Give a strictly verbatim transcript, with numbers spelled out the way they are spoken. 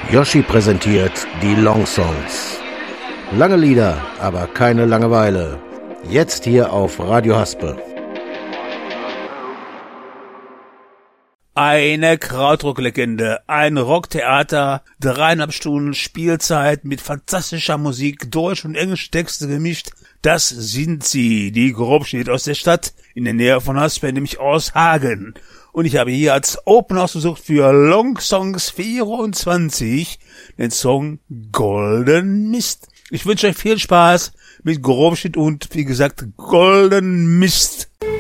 Yoshi präsentiert die Long Songs. Lange Lieder, aber keine Langeweile. Jetzt hier auf Radio Haspe. Eine Krautrock-Legende, ein Rocktheater, dreieinhalb Stunden Spielzeit mit fantastischer Musik, Deutsch und englische Texte gemischt. Das sind sie, die Grobschnitt aus der Stadt, in der Nähe von Haspe, nämlich aus Hagen. Und ich habe hier als Open ausgesucht für Long Songs vierundzwanzig den Song Golden Mist. Ich wünsche euch viel Spaß mit Grobschnitt und, wie gesagt, Golden Mist.